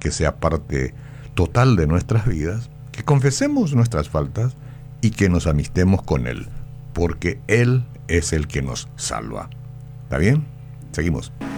que sea parte total de nuestras vidas, que confesemos nuestras faltas y que nos amistemos con Él, porque Él es el que nos salva. ¿Está bien? Seguimos.